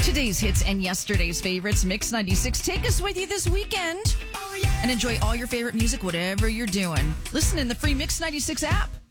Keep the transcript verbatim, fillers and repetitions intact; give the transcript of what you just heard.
Today's hits and yesterday's favorites. Mix ninety-six. Take us with you this weekend and enjoy all your favorite music, whatever you're doing. Listen in the free Mix ninety-six app.